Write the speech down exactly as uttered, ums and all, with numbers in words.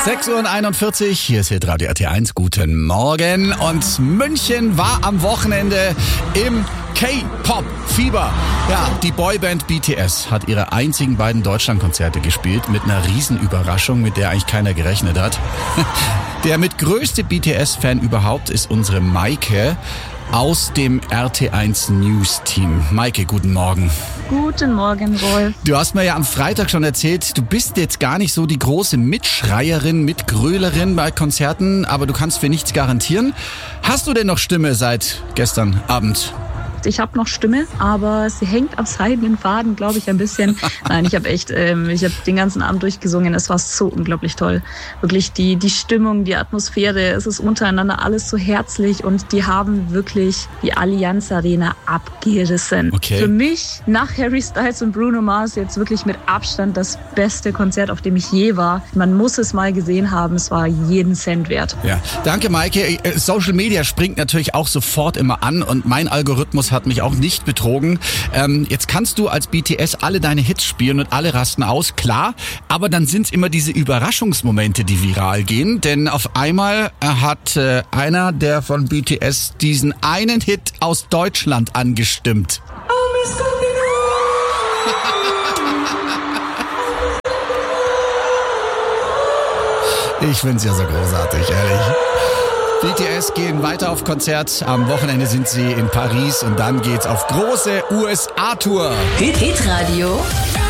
sechs Uhr einundvierzig, hier ist Hitradio R T eins, guten Morgen. Und München war am Wochenende im K-Pop-Fieber. Ja, die Boyband B T S hat ihre einzigen beiden Deutschlandkonzerte gespielt mit einer Riesenüberraschung, mit der eigentlich keiner gerechnet hat. Der mit größte B T S-Fan überhaupt ist unsere Maike aus dem R T eins News-Team. Maike, guten Morgen. Guten Morgen, Rolf. Du hast mir ja am Freitag schon erzählt, du bist jetzt gar nicht so die große Mitschreierin, Mitgrölerin bei Konzerten, aber du kannst für nichts garantieren. Hast du denn noch Stimme seit gestern Abend? Ich habe noch Stimme, aber sie hängt am seidenen Faden, glaube ich, ein bisschen. Nein, ich habe echt, ähm, ich habe den ganzen Abend durchgesungen. Es war so unglaublich toll. Wirklich die die Stimmung, die Atmosphäre, es ist untereinander alles so herzlich und die haben wirklich die Allianz Arena abgerissen. Okay. Für mich nach Harry Styles und Bruno Mars jetzt wirklich mit Abstand das beste Konzert, auf dem ich je war. Man muss es mal gesehen haben. Es war jeden Cent wert. Ja, danke, Maike. Social Media springt natürlich auch sofort immer an und mein Algorithmus hat mich auch nicht betrogen. Ähm, jetzt kannst du als B T S alle deine Hits spielen und alle rasten aus, klar, aber dann sind es immer diese Überraschungsmomente, die viral gehen, denn auf einmal hat äh, einer der von B T S diesen einen Hit aus Deutschland angestimmt. Ich find's ja so großartig, ehrlich. B T S gehen weiter auf Konzert. Am Wochenende sind sie in Paris und dann geht's auf große U S A-Tour. Hitradio